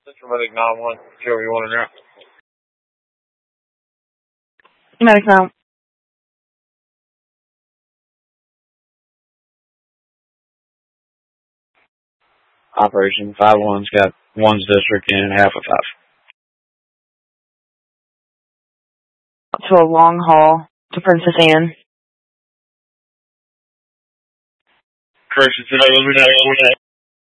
Central Medic 9-1. Joe, you want to know? Medic now. Operation 5-1's got 1's district in half of 5. To a long haul to Princess Anne. Correction, today,